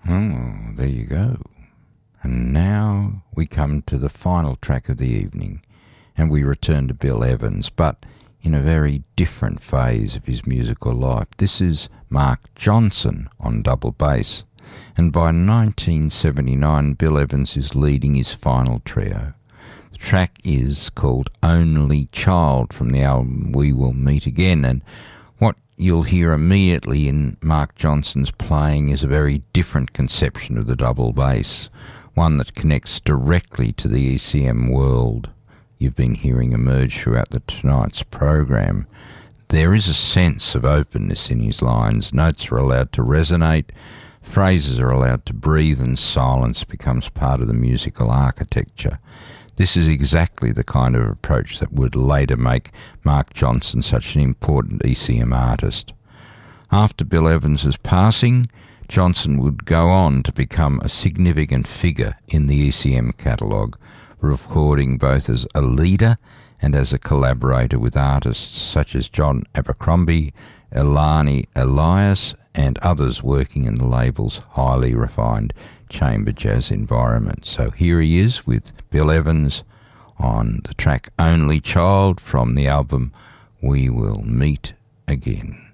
Oh, there you go. And now we come to the final track of the evening, and we return to Bill Evans, but in a very different phase of his musical life. This is Mark Johnson on double bass, and by 1979 Bill Evans is leading his final trio. The track is called Only Child from the album We Will Meet Again, and what you'll hear immediately in Mark Johnson's playing is a very different conception of the double bass, one that connects directly to the ECM world you've been hearing emerge throughout tonight's program. There is a sense of openness in his lines. Notes are allowed to resonate, phrases are allowed to breathe, and silence becomes part of the musical architecture. This is exactly the kind of approach that would later make Mark Johnson such an important ECM artist. After Bill Evans's passing, Johnson would go on to become a significant figure in the ECM catalogue, recording both as a leader and as a collaborator with artists such as John Abercrombie, Elani Elias, and others working in the label's highly refined chamber jazz environment. So here he is with Bill Evans on the track Only Child from the album We Will Meet Again.